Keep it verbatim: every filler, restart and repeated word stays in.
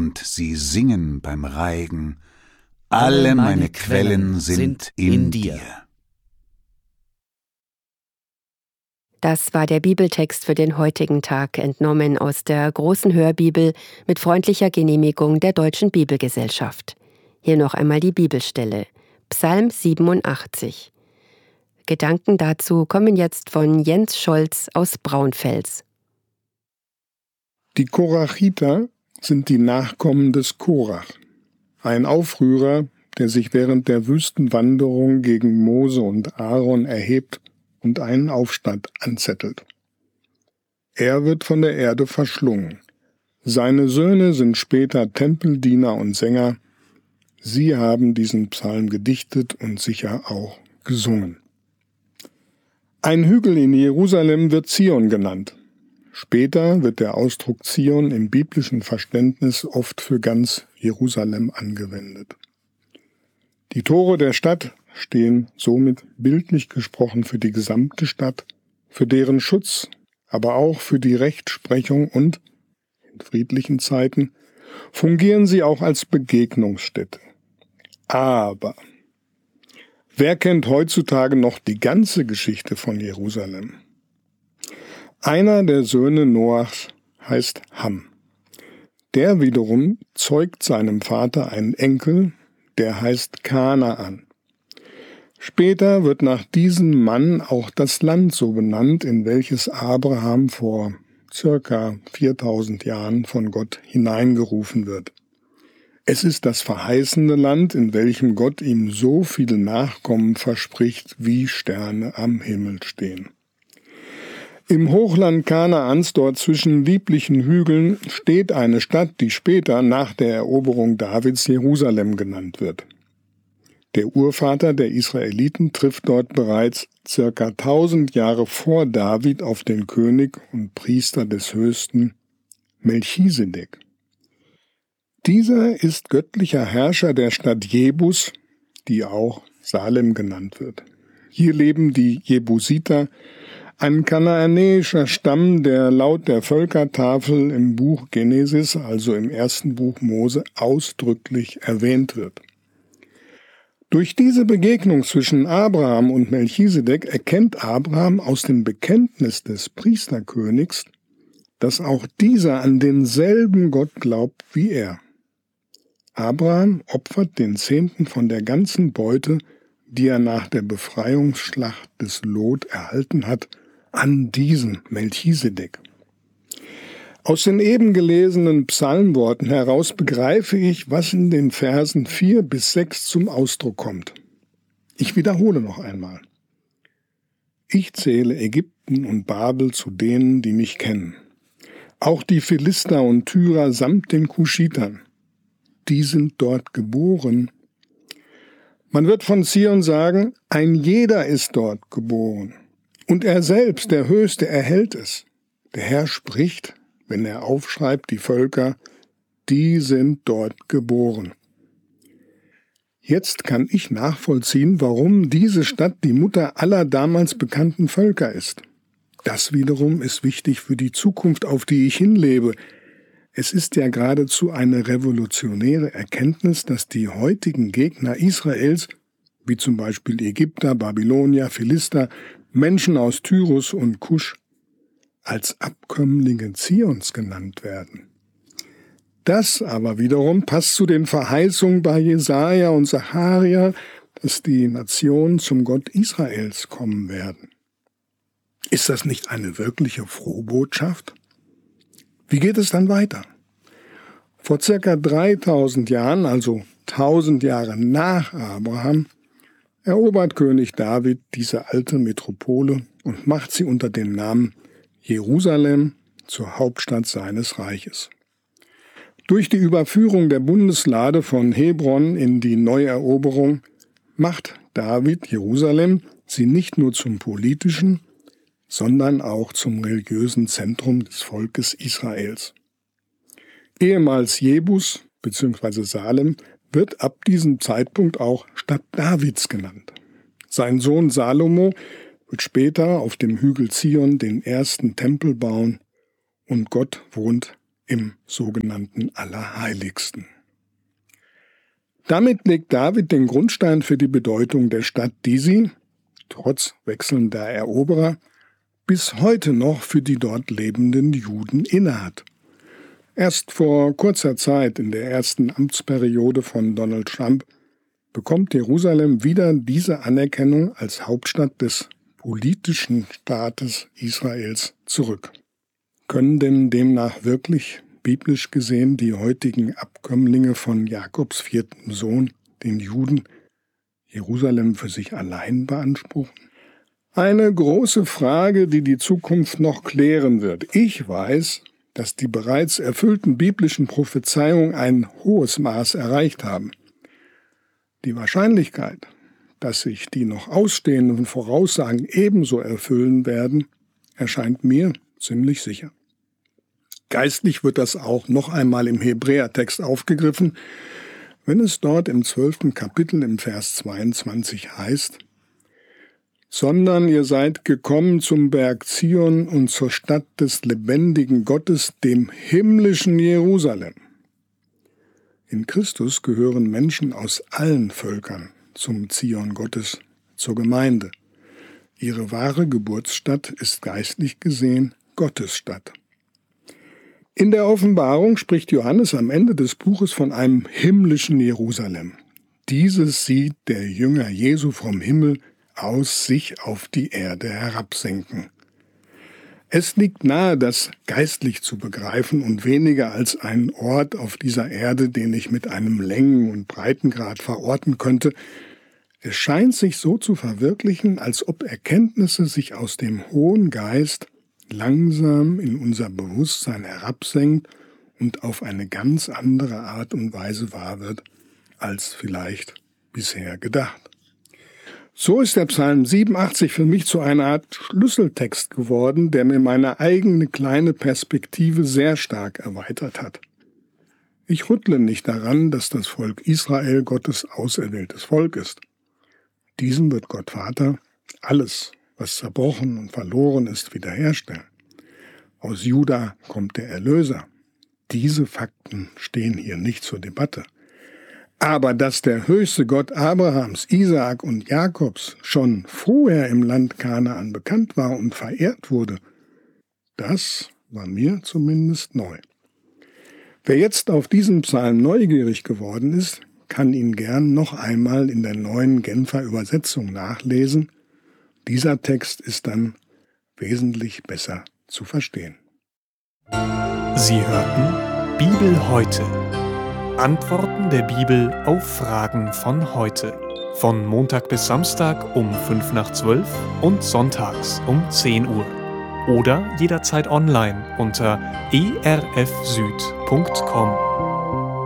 und sie singen beim Reigen. Alle meine Quellen sind in dir. Das war der Bibeltext für den heutigen Tag, entnommen aus der Großen Hörbibel mit freundlicher Genehmigung der Deutschen Bibelgesellschaft. Hier noch einmal die Bibelstelle. Psalm siebenundachtzig. Gedanken dazu kommen jetzt von Jens Scholz aus Braunfels. Die Korachiter sind die Nachkommen des Korach, ein Aufrührer, der sich während der Wüstenwanderung gegen Mose und Aaron erhebt und einen Aufstand anzettelt. Er wird von der Erde verschlungen. Seine Söhne sind später Tempeldiener und Sänger. Sie haben diesen Psalm gedichtet und sicher auch gesungen. Ein Hügel in Jerusalem wird Zion genannt. Später wird der Ausdruck Zion im biblischen Verständnis oft für ganz Jerusalem angewendet. Die Tore der Stadt stehen somit bildlich gesprochen für die gesamte Stadt, für deren Schutz, aber auch für die Rechtsprechung und, in friedlichen Zeiten, fungieren sie auch als Begegnungsstätte. Aber wer kennt heutzutage noch die ganze Geschichte von Jerusalem? Einer der Söhne Noachs heißt Ham. Der wiederum zeugt seinem Vater einen Enkel, der heißt Kanaan. Später wird nach diesem Mann auch das Land so benannt, in welches Abraham vor circa viertausend Jahren von Gott hineingerufen wird. Es ist das verheißene Land, in welchem Gott ihm so viele Nachkommen verspricht, wie Sterne am Himmel stehen. Im Hochland Kanaans, dort zwischen lieblichen Hügeln, steht eine Stadt, die später nach der Eroberung Davids Jerusalem genannt wird. Der Urvater der Israeliten trifft dort bereits circa tausend Jahre vor David auf den König und Priester des Höchsten, Melchisedek. Dieser ist göttlicher Herrscher der Stadt Jebus, die auch Salem genannt wird. Hier leben die Jebusiter, ein kanaanäischer Stamm, der laut der Völkertafel im Buch Genesis, also im ersten Buch Mose, ausdrücklich erwähnt wird. Durch diese Begegnung zwischen Abraham und Melchisedek erkennt Abraham aus dem Bekenntnis des Priesterkönigs, dass auch dieser an denselben Gott glaubt wie er. Abraham opfert den Zehnten von der ganzen Beute, die er nach der Befreiungsschlacht des Lot erhalten hat, an diesen Melchisedek. Aus den eben gelesenen Psalmworten heraus begreife ich, was in den Versen vier bis sechs zum Ausdruck kommt. Ich wiederhole noch einmal. Ich zähle Ägypten und Babel zu denen, die mich kennen. Auch die Philister und Tyrer samt den Kuschitern. Die sind dort geboren. Man wird von Zion sagen, ein jeder ist dort geboren. Und er selbst, der Höchste, erhält es. Der Herr spricht, wenn er aufschreibt, die Völker, die sind dort geboren. Jetzt kann ich nachvollziehen, warum diese Stadt die Mutter aller damals bekannten Völker ist. Das wiederum ist wichtig für die Zukunft, auf die ich hinlebe. Es ist ja geradezu eine revolutionäre Erkenntnis, dass die heutigen Gegner Israels, wie zum Beispiel Ägypter, Babylonier, Philister, Menschen aus Tyrus und Kusch, als Abkömmlinge Zions genannt werden. Das aber wiederum passt zu den Verheißungen bei Jesaja und Sacharja, dass die Nationen zum Gott Israels kommen werden. Ist das nicht eine wirkliche Frohbotschaft? Wie geht es dann weiter? Vor circa dreitausend Jahren, also tausend Jahre nach Abraham, erobert König David diese alte Metropole und macht sie unter dem Namen Jerusalem zur Hauptstadt seines Reiches. Durch die Überführung der Bundeslade von Hebron in die Neueroberung macht David Jerusalem sie nicht nur zum politischen, sondern auch zum religiösen Zentrum des Volkes Israels. Ehemals Jebus bzw. Salem wird ab diesem Zeitpunkt auch Stadt Davids genannt. Sein Sohn Salomo wird später auf dem Hügel Zion den ersten Tempel bauen und Gott wohnt im sogenannten Allerheiligsten. Damit legt David den Grundstein für die Bedeutung der Stadt, die sie, trotz wechselnder Eroberer, bis heute noch für die dort lebenden Juden innehat. Erst vor kurzer Zeit, in der ersten Amtsperiode von Donald Trump, bekommt Jerusalem wieder diese Anerkennung als Hauptstadt des politischen Staates Israels zurück. Können denn demnach wirklich, biblisch gesehen, die heutigen Abkömmlinge von Jakobs viertem Sohn, den Juden, Jerusalem für sich allein beanspruchen? Eine große Frage, die die Zukunft noch klären wird. Ich weiß, dass die bereits erfüllten biblischen Prophezeiungen ein hohes Maß erreicht haben. Die Wahrscheinlichkeit, dass sich die noch ausstehenden Voraussagen ebenso erfüllen werden, erscheint mir ziemlich sicher. Geistlich wird das auch noch einmal im Hebräertext aufgegriffen, wenn es dort im zwölften Kapitel im Vers zweiundzwanzig heißt: Sondern ihr seid gekommen zum Berg Zion und zur Stadt des lebendigen Gottes, dem himmlischen Jerusalem. In Christus gehören Menschen aus allen Völkern zum Zion Gottes, zur Gemeinde. Ihre wahre Geburtsstadt ist geistlich gesehen Gottes Stadt. In der Offenbarung spricht Johannes am Ende des Buches von einem himmlischen Jerusalem. Dieses sieht der Jünger Jesu vom Himmel aus sich auf die Erde herabsenken. Es liegt nahe, das geistlich zu begreifen und weniger als einen Ort auf dieser Erde, den ich mit einem Längen- und Breitengrad verorten könnte. Es scheint sich so zu verwirklichen, als ob Erkenntnisse sich aus dem hohen Geist langsam in unser Bewusstsein herabsenkt und auf eine ganz andere Art und Weise wahr wird, als vielleicht bisher gedacht. So ist der Psalm siebenundachtzig für mich zu einer Art Schlüsseltext geworden, der mir meine eigene kleine Perspektive sehr stark erweitert hat. Ich rüttle nicht daran, dass das Volk Israel Gottes auserwähltes Volk ist. Diesem wird Gott Vater alles, was zerbrochen und verloren ist, wiederherstellen. Aus Juda kommt der Erlöser. Diese Fakten stehen hier nicht zur Debatte. Aber dass der höchste Gott Abrahams, Isaak und Jakobs schon vorher im Land Kanaan bekannt war und verehrt wurde, das war mir zumindest neu. Wer jetzt auf diesen Psalm neugierig geworden ist, kann ihn gern noch einmal in der neuen Genfer Übersetzung nachlesen. Dieser Text ist dann wesentlich besser zu verstehen. Sie hörten Bibel heute. Antworten der Bibel auf Fragen von heute. Von Montag bis Samstag um fünf nach zwölf und sonntags um zehn Uhr. Oder jederzeit online unter e r f süd punkt com.